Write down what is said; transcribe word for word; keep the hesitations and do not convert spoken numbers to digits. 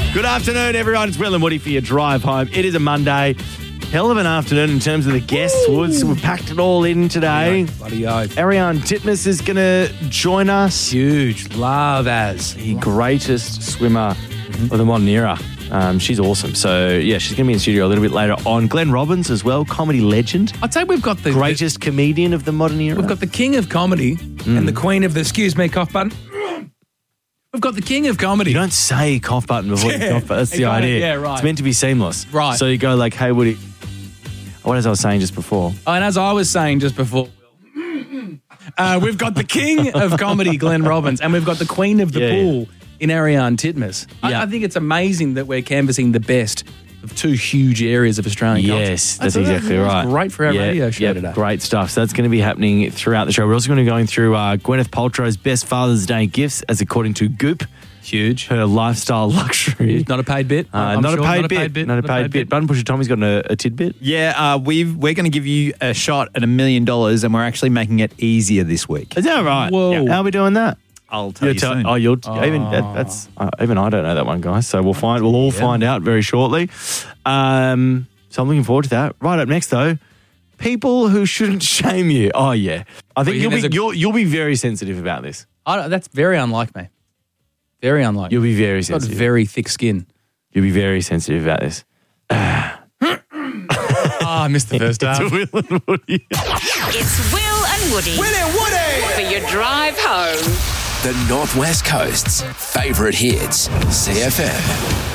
Good afternoon, everyone. It's Will and Woody for your drive home. It is a Monday. Hell of an afternoon in terms of the guests, Woods. We've packed it all in today. Bloody oath. Ariane Titmus is going to join us. Huge. Love as. The greatest swimmer of the modern era. Um, she's awesome. So, yeah, she's going to be in the studio a little bit later on. Glenn Robbins as well, comedy legend. I'd say we've got the Greatest the, comedian of the modern era. We've got the king of comedy mm. and the queen of the, excuse me, cough button. We've got the king of comedy. You don't say cough button before yeah, you cough button. That's the idea. Yeah, right. It's meant to be seamless. Right. So you go like, hey, Woody. What as I was saying just before. Oh, and as I was saying just before, uh, we've got the king of comedy, Glenn Robbins, and we've got the queen of the yeah, pool yeah. in Ariane Titmus. Yeah. I, I think it's amazing that we're canvassing the best of two huge areas of Australian culture. Yes, that's exactly right. Great for our yeah, radio show yeah, today. Great stuff. So that's going to be happening throughout the show. We're also going to be going through uh, Gwyneth Paltrow's best Father's Day gifts, as according to Goop. Huge. Her lifestyle luxury. Not a paid bit. Uh, I'm not, sure. a paid not bit. a paid bit. Not a paid bit. Button Pusher Tommy's got a, a tidbit. Yeah, uh, we've, we're going to give you a shot at a million dollars and we're actually making it easier this week. Is that right? Whoa. Yeah. How are we doing that? I'll tell You'll you tell- soon. Oh, you'll even that, that's uh, even I don't know that one, guys. So we'll find we'll all Yeah. find out very shortly. Um, so I'm looking forward to that. Right up next, though, people who shouldn't shame you. Oh yeah, I think you you'll think be there's a- you'll you'll be very sensitive about this. I don't, that's very unlike me. Very unlike You'll me. be very I've got sensitive. very thick skin. You'll be very sensitive about this. Oh, I missed the first half. It's Will and Woody. It's Will and Woody. Will and Woody. For your drive home. The Northwest Coast's favourite hits, C F M.